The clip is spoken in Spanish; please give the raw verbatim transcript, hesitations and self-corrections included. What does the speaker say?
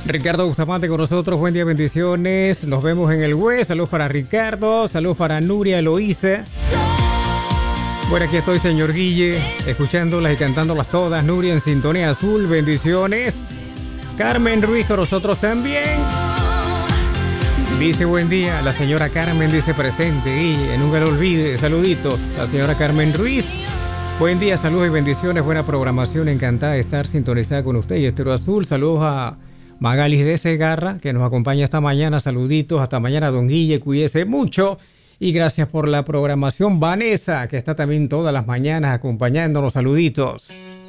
Ricardo Bustamante con nosotros, buen día, bendiciones. Nos vemos en el web. Saludos para Ricardo, saludos para Nuria Eloísa. Bueno, aquí estoy, señor Guille, escuchándolas y cantándolas todas. Nuria en Sintonía Azul, bendiciones. Carmen Ruiz con nosotros también. Dice buen día, la señora Carmen dice presente, Guille, nunca lo olvide, saluditos. La señora Carmen Ruiz, buen día, saludos y bendiciones, buena programación, encantada de estar sintonizada con usted y Estéreo Azul. Saludos a Magalis de Segarra, que nos acompaña esta mañana, saluditos, hasta mañana, don Guille, cuídese mucho. Y gracias por la programación. Vanessa, que está también todas las mañanas acompañándonos, saluditos.